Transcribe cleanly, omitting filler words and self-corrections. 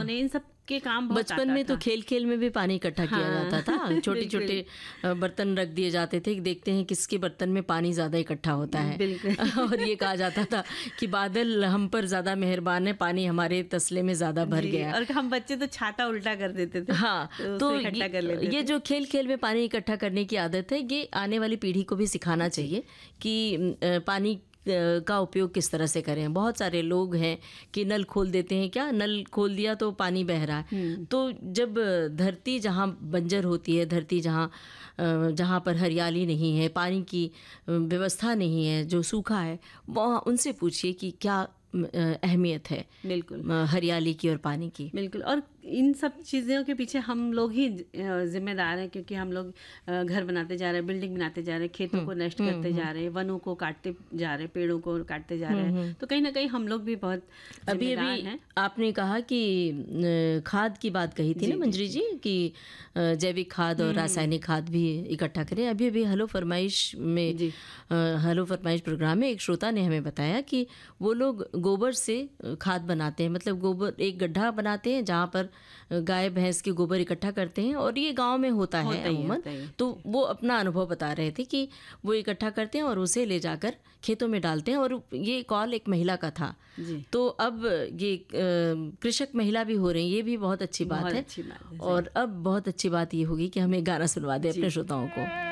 धोने, इन सब के काम बहुत बचपन में तो खेल खेल में भी पानी इकट्ठा किया जाता था। छोटे छोटे बर्तन रख दिए जाते थे, देखते हैं किसके बर्तन में पानी ज़्यादा इकट्ठा होता है। और ये कहा जाता था कि बादल हम पर ज़्यादा मेहरबान है, पानी हमारे तसले में ज़्यादा भर गया। और हम बच्चे तो छाता उल्टा कर देते थे। हाँ, तो ये जो खेल खेल में पानी इकट्ठा करने की आदत है, ये आने वाली पीढ़ी को भी सिखाना चाहिए कि पानी का उपयोग किस तरह से करें। बहुत सारे लोग हैं कि नल खोल देते हैं, क्या नल खोल दिया तो पानी बह रहा है। तो जब धरती जहाँ बंजर होती है, धरती जहाँ पर हरियाली नहीं है, पानी की व्यवस्था नहीं है, जो सूखा है, वहाँ उनसे पूछिए कि क्या अहमियत है बिल्कुल हरियाली की और पानी की। बिल्कुल। और इन सब चीज़ों के पीछे हम लोग ही जिम्मेदार हैं, क्योंकि हम लोग घर बनाते जा रहे हैं, बिल्डिंग बनाते जा रहे हैं, खेतों को नष्ट करते जा रहे हैं, वनों को काटते जा रहे हैं, पेड़ों को काटते जा रहे हैं। तो कहीं ना कहीं हम लोग भी बहुत जिम्मेदार हैं। आपने कहा कि खाद की बात कही थी ना मंजरी जी, कि जैविक खाद और रासायनिक खाद भी इकट्ठा करें। अभी हलो फरमाइश प्रोग्राम में एक श्रोता ने हमें बताया कि वो लोग गोबर से खाद बनाते हैं। मतलब गोबर, एक गड्ढा बनाते हैं जहाँ पर गाय भैंस के गोबर इकट्ठा करते हैं, और ये गांव में होता है अमूमन। तो वो अपना अनुभव बता रहे थे कि वो इकट्ठा करते हैं और उसे ले जाकर खेतों में डालते हैं। और ये कॉल एक महिला का था जी। तो अब ये कृषक महिला भी हो रही है, ये भी बहुत अच्छी बात है। और अब बहुत अच्छी बात ये होगी कि हमें गाना सुनवा दें अपने श्रोताओं को।